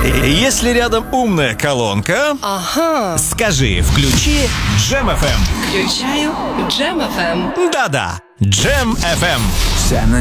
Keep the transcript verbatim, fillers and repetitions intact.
Если рядом умная колонка, Ага. скажи, включи Джем эф эм. Включаю Джем эф эм. Да-да, Джем эф эм. Вся